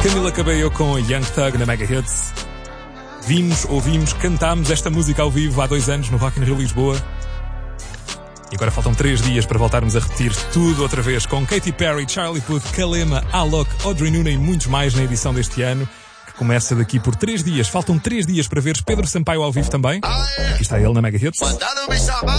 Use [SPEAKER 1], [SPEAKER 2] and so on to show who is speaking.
[SPEAKER 1] Camila Cabello com Young Thug na Mega Hits. Vimos, ouvimos, cantámos esta música ao vivo há 2 anos no Rock in Rio Lisboa. E agora faltam 3 dias para voltarmos a repetir tudo outra vez com Katy Perry, Charlie Puth, Kalema, Alok, Audrey Nuna e muitos mais na edição deste ano, que começa daqui por 3 dias. Faltam 3 dias para veres Pedro Sampaio ao vivo também. Aqui está ele na Mega Hits.